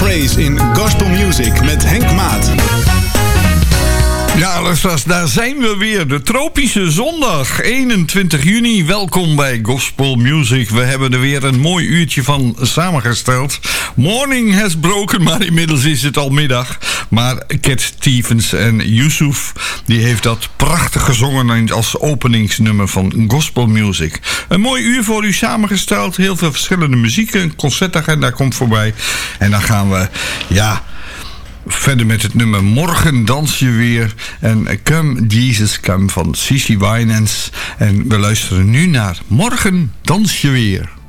Praise in Gospel Music met Henk Maat. Ja, luisteraars, daar zijn we weer. De tropische zondag, 21 juni. Welkom bij Gospel Music. We hebben er weer een mooi uurtje van samengesteld. Morning has broken, maar inmiddels is het al middag. Maar Cat Stevens en Yusuf, die heeft dat prachtig gezongen als openingsnummer van Gospel Music. Een mooi uur voor u samengesteld. Heel veel verschillende muziek. Een concertagenda komt voorbij. En dan gaan we, verder met het nummer Morgen dans je weer. En Come Jesus Come van CeCe Winans. En we luisteren nu naar Morgen dans je weer.